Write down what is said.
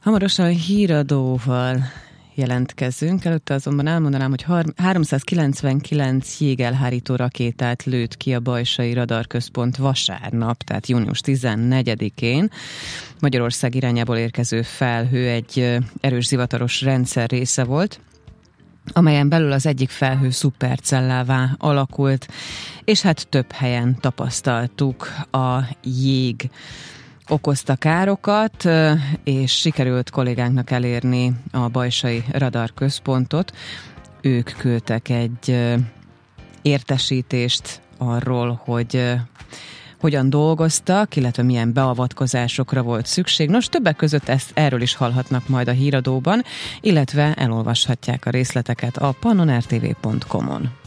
Hamarosan híradóval jelentkezünk, előtte azonban elmondanám, hogy 399 jégelhárító rakétát lőtt ki a Bajsai Radarközpont vasárnap, tehát június 14-én. Magyarország irányából érkező felhő egy erős zivataros rendszer része volt, amelyen belül az egyik felhő szupercellává alakult, és hát több helyen tapasztaltuk a jég okozta károkat, és sikerült kollégánknak elérni a Bajsai Radarközpontot. Ők küldtek egy értesítést arról, hogy hogyan dolgoztak, illetve milyen beavatkozásokra volt szükség. Nos, többek között erről is hallhatnak majd a híradóban, illetve elolvashatják a részleteket a pannonrtv.com-on.